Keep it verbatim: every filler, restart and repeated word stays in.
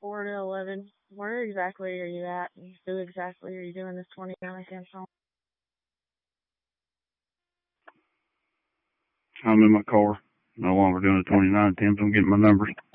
four to eleven. Where exactly are you at? And who exactly are you doing this twenty-nine attempts on? I'm in my car. No longer doing the twenty-nine attempts. I'm getting my numbers.